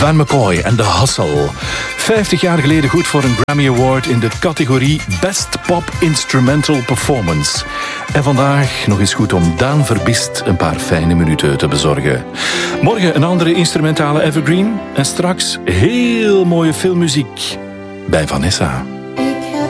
Van McCoy en The Hustle. 50 jaar geleden goed voor een Grammy Award in de categorie Best Pop Instrumental Performance. En vandaag nog eens goed om Daan Verbiest een paar fijne minuten te bezorgen. Morgen een andere instrumentale evergreen. En straks heel mooie filmmuziek bij Vanessa.